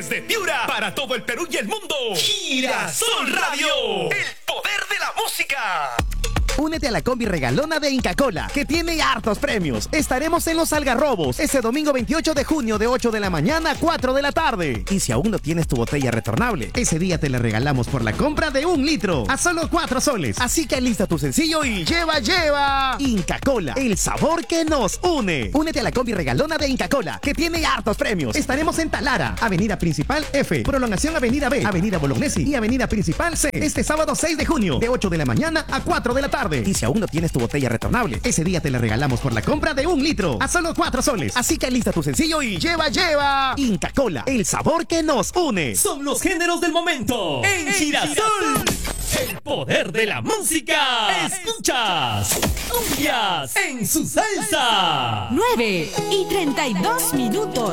Desde Piura, para todo el Perú y el mundo. Girasol Radio, el poder de la música. Únete a la combi regalona de Inca Kola, que tiene hartos premios. Estaremos en Los Algarrobos ese domingo 28 de junio de 8 de la mañana a 4 de la tarde. Y si aún no tienes tu botella retornable, ese día te la regalamos por la compra de 1 litro a solo 4 soles. Así que alista tu sencillo y lleva. Inca Kola, el sabor que nos une. Únete a la combi regalona de Inca Kola, que tiene hartos premios. Estaremos en Talara, Avenida Principal F, Prolongación Avenida B, Avenida Bolognesi y Avenida Principal C. Este sábado 6 de junio de 8 de la mañana a 4 de la tarde. Y si aún no tienes tu botella retornable, ese día te la regalamos por la compra de 1 litro a solo 4 soles. Así que alista tu sencillo y lleva. Inca Kola, el sabor que nos une. Son los géneros del momento en Girasol. El poder de la música. Escuchas cumbias en su salsa. 9:32.